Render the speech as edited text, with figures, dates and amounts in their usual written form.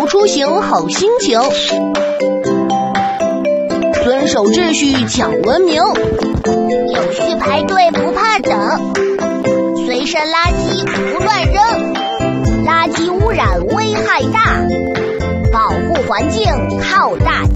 由出行好心情，遵守秩序讲文明， 有序排队不怕等，随身垃圾不乱扔，垃圾污染危害大，保护环境靠大家。